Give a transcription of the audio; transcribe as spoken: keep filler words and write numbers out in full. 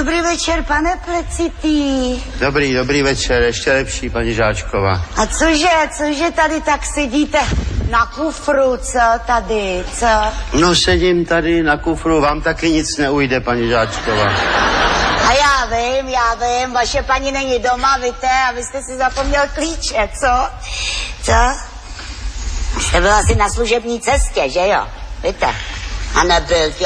Dobrý večer, pane Plecitý. Dobrý, dobrý večer, ještě lepší, paní Žáčková. A cože, cože tady tak sedíte na kufru, co tady, co? No sedím tady na kufru, vám taky nic neujde, paní Žáčková. A já vím, já vím, vaše paní není doma, víte, a vy jste si zapomněl klíče, co? Co? Jste byl asi na služební cestě, že jo? Víte? A nebyl,